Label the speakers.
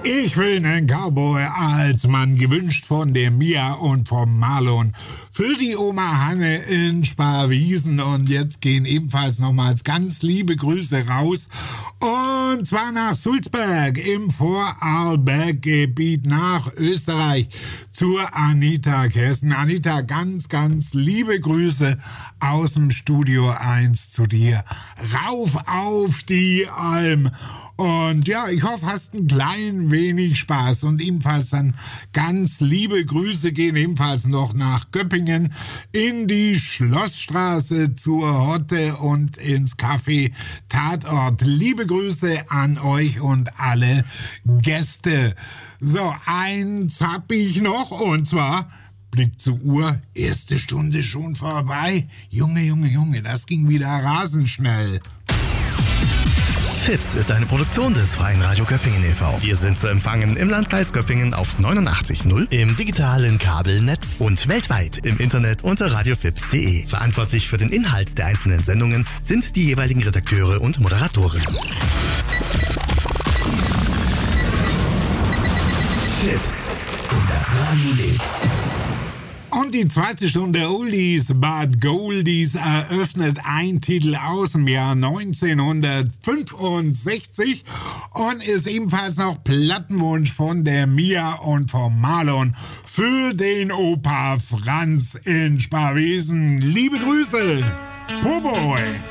Speaker 1: Ich will einen Cowboy als Mann, gewünscht von der Mia und vom Marlon. Für die Oma Hanne in Sparwiesen. Und jetzt gehen ebenfalls nochmals ganz liebe Grüße raus. Und zwar nach Sulzberg im Vorarlberggebiet nach Österreich zur Anita Kessen. Anita, ganz, ganz liebe Grüße aus dem Studio 1 zu dir. Rauf auf die Alm. Und ja, ich hoffe, hast ein klein wenig Spaß. Und ebenfalls dann ganz liebe Grüße gehen ebenfalls noch nach Göppingen in die Schlossstraße zur Hotte und ins Café Tatort. Liebe Grüße an euch und alle Gäste. So, eins hab ich noch und zwar... Blick zur Uhr, erste Stunde schon vorbei. Junge, das ging wieder rasend schnell.
Speaker 2: FIPS ist eine Produktion des Freien Radio Göppingen e.V. Wir sind zu empfangen im Landkreis Göppingen auf 89.0, im digitalen Kabelnetz und weltweit im Internet unter radiofips.de. Verantwortlich für den Inhalt der einzelnen Sendungen sind die jeweiligen Redakteure und Moderatoren. FIPS und das Radio lebt.
Speaker 1: Und die zweite Stunde Oldies but Goldies eröffnet ein Titel aus dem Jahr 1965 und ist ebenfalls noch Plattenwunsch von der Mia und vom Marlon für den Opa Franz in Sparwiesen. Liebe Grüße, Poboy!